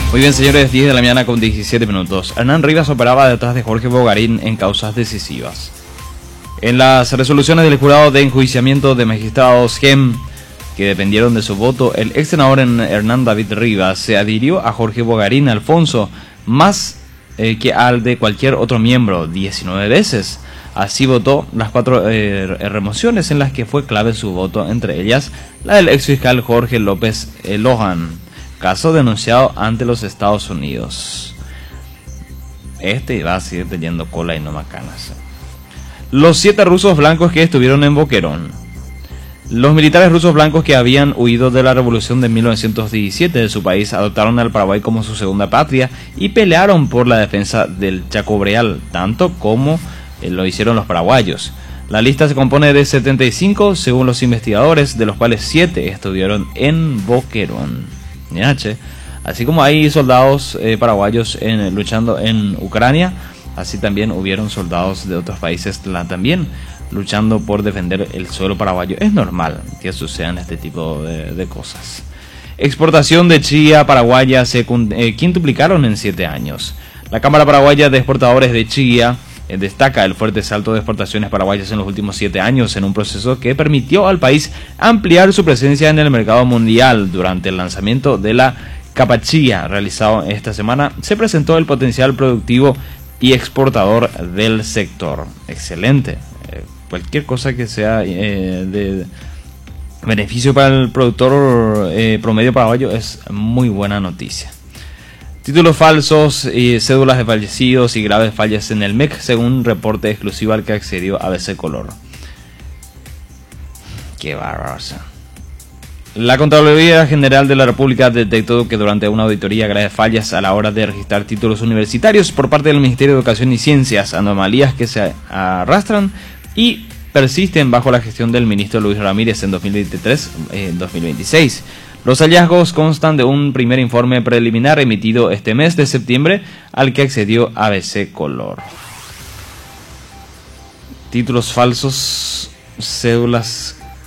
Muy bien, señores, 10 de la mañana con 17 minutos. Hernán Rivas operaba detrás de Jorge Bogarín en causas decisivas. En las resoluciones del jurado de enjuiciamiento de magistrados GEM, que dependieron de su voto, el ex senador Hernán David Rivas se adhirió a Jorge Bogarín Alfonso más que al de cualquier otro miembro, 19 veces. Así votó las 4 remociones en las que fue clave su voto, entre ellas la del ex fiscal Jorge López Lohan, caso denunciado ante los Estados Unidos. Este va a seguir teniendo cola y no macanas. Los 7 rusos blancos que estuvieron en Boquerón. Los militares rusos blancos que habían huido de la revolución de 1917 de su país adoptaron al Paraguay como su segunda patria y pelearon por la defensa del Chaco-Breal, tanto como lo hicieron los paraguayos. La lista se compone de 75 según los investigadores, de los cuales 7 estuvieron en Boquerón. Así como hay soldados paraguayos luchando en Ucrania, así también hubieron soldados de otros países también luchando por defender el suelo paraguayo. Es normal que sucedan este tipo de cosas. Exportación de chía paraguaya se quintuplicaron en 7 años. La Cámara Paraguaya de Exportadores de Chía destaca el fuerte salto de exportaciones paraguayas en los últimos 7 años, en un proceso que permitió al país ampliar su presencia en el mercado mundial. Durante el lanzamiento de la Capachía realizado esta semana, se presentó el potencial productivo y exportador del sector. Excelente. Cualquier cosa que sea de beneficio para el productor promedio paraguayo es muy buena noticia. Títulos falsos y cédulas de fallecidos y graves fallas en el MEC, según reporte exclusivo al que accedió ABC Color. Qué bárbaro. La Contraloría General de la República detectó que durante una auditoría graves fallas a la hora de registrar títulos universitarios por parte del Ministerio de Educación y Ciencias, anomalías que se arrastran y persisten bajo la gestión del ministro Luis Ramírez en 2023-2026. Los hallazgos constan de un primer informe preliminar emitido este mes de septiembre al que accedió ABC Color. Títulos falsos, cédulas